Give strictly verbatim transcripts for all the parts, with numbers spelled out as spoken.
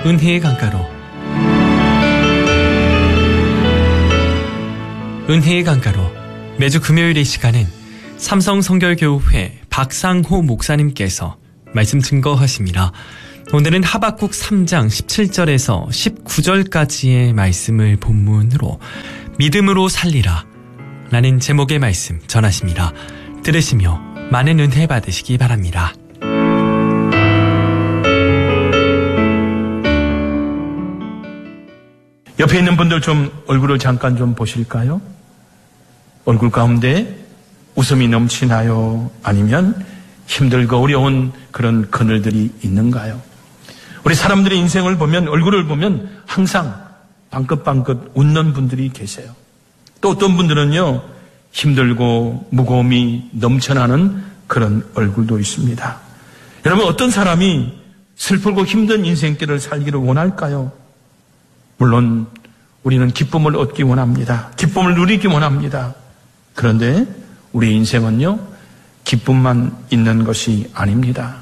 은혜의 강가로 은혜의 강가로 매주 금요일 이 시간은 삼성성결교회 박상호 목사님께서 말씀 증거하십니다. 오늘은 하박국 삼 장 십칠 절에서 십구 절까지의 말씀을 본문으로 믿음으로 살리라 라는 제목의 말씀 전하십니다. 들으시며 많은 은혜 받으시기 바랍니다. 옆에 있는 분들 좀 얼굴을 잠깐 좀 보실까요? 얼굴 가운데 웃음이 넘치나요? 아니면 힘들고 어려운 그런 그늘들이 있는가요? 우리 사람들의 인생을 보면, 얼굴을 보면 항상 방긋방긋 웃는 분들이 계세요. 또 어떤 분들은요, 힘들고 무거움이 넘쳐나는 그런 얼굴도 있습니다. 여러분, 어떤 사람이 슬프고 힘든 인생길을 살기를 원할까요? 물론 우리는 기쁨을 얻기 원합니다. 기쁨을 누리기 원합니다. 그런데 우리 인생은요, 기쁨만 있는 것이 아닙니다.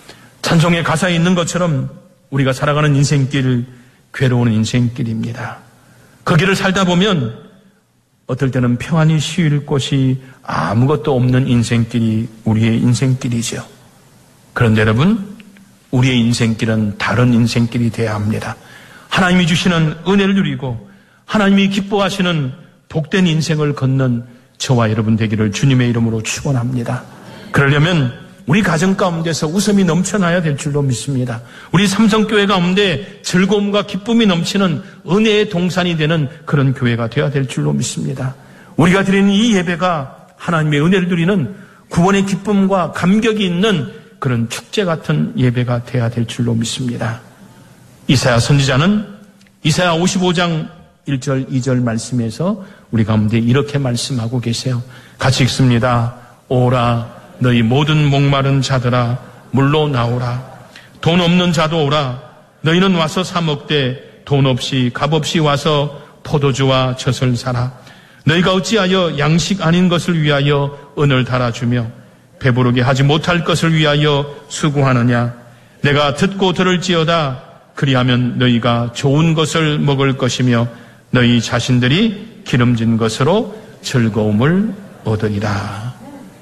찬송의 가사에 있는 것처럼 우리가 살아가는 인생길, 괴로운 인생길입니다. 그 길을 살다 보면 어떨 때는 평안히 쉴 곳이 아무것도 없는 인생길이 우리의 인생길이죠. 그런데 여러분, 우리의 인생길은 다른 인생길이 되어야 합니다. 하나님이 주시는 은혜를 누리고 하나님이 기뻐하시는 복된 인생을 걷는 저와 여러분 되기를 주님의 이름으로 축원합니다. 그러려면 우리 가정 가운데서 웃음이 넘쳐나야 될 줄로 믿습니다. 우리 삼성교회 가운데 즐거움과 기쁨이 넘치는 은혜의 동산이 되는 그런 교회가 되어야 될 줄로 믿습니다. 우리가 드리는 이 예배가 하나님의 은혜를 누리는 구원의 기쁨과 감격이 있는 그런 축제 같은 예배가 되어야 될 줄로 믿습니다. 이사야 선지자는 이사야 오십오 장 일 절 이 절 말씀에서 우리 가운데 이렇게 말씀하고 계세요. 같이 읽습니다. 오라 너희 모든 목마른 자들아 물로 나오라. 돈 없는 자도 오라. 너희는 와서 사 먹되 돈 없이 값 없이 와서 포도주와 젖을 사라. 너희가 어찌하여 양식 아닌 것을 위하여 은을 달아주며 배부르게 하지 못할 것을 위하여 수고하느냐. 내가 듣고 들을지어다. 그리하면 너희가 좋은 것을 먹을 것이며 너희 자신들이 기름진 것으로 즐거움을 얻으리라.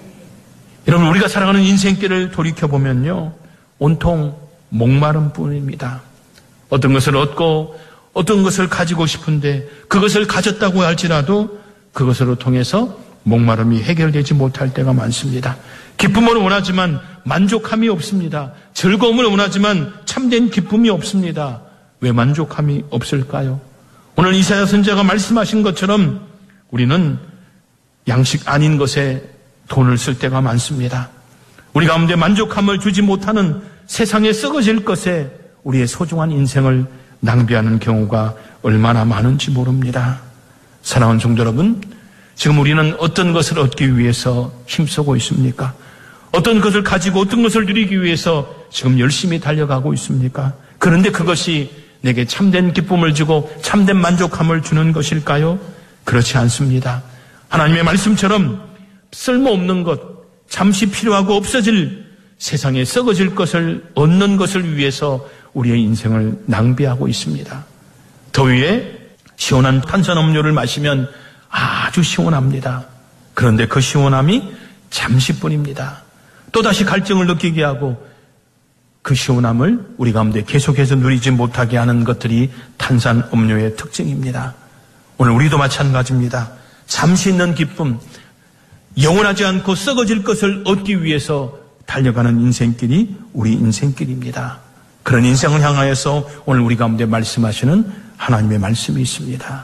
여러분, 우리가 살아가는 인생길을 돌이켜보면요, 온통 목마름 뿐입니다. 어떤 것을 얻고 어떤 것을 가지고 싶은데 그것을 가졌다고 할지라도 그것으로 통해서 목마름이 해결되지 못할 때가 많습니다. 기쁨을 원하지만 만족함이 없습니다. 즐거움을 원하지만 참된 기쁨이 없습니다. 왜 만족함이 없을까요? 오늘 이사야 선지자가 말씀하신 것처럼 우리는 양식 아닌 것에 돈을 쓸 때가 많습니다. 우리 가운데 만족함을 주지 못하는 세상에 썩어질 것에 우리의 소중한 인생을 낭비하는 경우가 얼마나 많은지 모릅니다. 사랑하는 성도 여러분, 지금 우리는 어떤 것을 얻기 위해서 힘쓰고 있습니까? 어떤 것을 가지고 어떤 것을 누리기 위해서 지금 열심히 달려가고 있습니까? 그런데 그것이 내게 참된 기쁨을 주고 참된 만족함을 주는 것일까요? 그렇지 않습니다. 하나님의 말씀처럼 쓸모없는 것, 잠시 필요하고 없어질 세상에 썩어질 것을 얻는 것을 위해서 우리의 인생을 낭비하고 있습니다. 더위에 시원한 탄산음료를 마시면 아주 시원합니다. 그런데 그 시원함이 잠시뿐입니다. 또다시 갈증을 느끼게 하고 그 시원함을 우리 가운데 계속해서 누리지 못하게 하는 것들이 탄산음료의 특징입니다. 오늘 우리도 마찬가지입니다. 잠시 있는 기쁨, 영원하지 않고 썩어질 것을 얻기 위해서 달려가는 인생길이 우리 인생길입니다. 그런 인생을 향하여서 오늘 우리 가운데 말씀하시는 하나님의 말씀이 있습니다.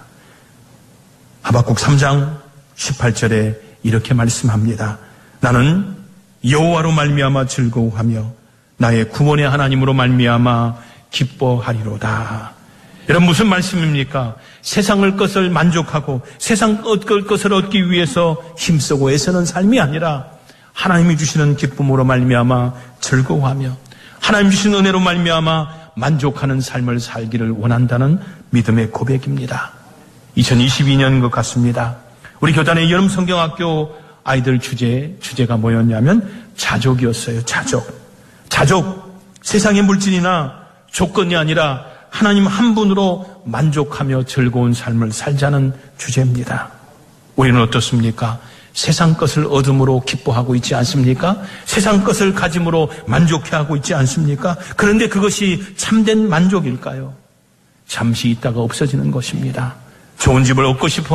하박국 삼 장 십팔 절에 이렇게 말씀합니다. 나는 여호와로 말미암아 즐거워하며 나의 구원의 하나님으로 말미암아 기뻐하리로다. 여러분, 무슨 말씀입니까? 세상의 것을 만족하고 세상 것을 얻기 위해서 힘쓰고 애쓰는 삶이 아니라 하나님이 주시는 기쁨으로 말미암아 즐거워하며 하나님 주신 은혜로 말미암아 만족하는 삶을 살기를 원한다는 믿음의 고백입니다. 이천이십이 년인 것 같습니다. 우리 교단의 여름 성경학교 아이들 주제, 주제가 뭐였냐면 자족이었어요. 자족. 자족. 세상의 물질이나 조건이 아니라 하나님 한 분으로 만족하며 즐거운 삶을 살자는 주제입니다. 우리는 어떻습니까? 세상 것을 얻음으로 기뻐하고 있지 않습니까? 세상 것을 가짐으로 만족해하고 있지 않습니까? 그런데 그것이 참된 만족일까요? 잠시 있다가 없어지는 것입니다. 좋은 집을 얻고 싶어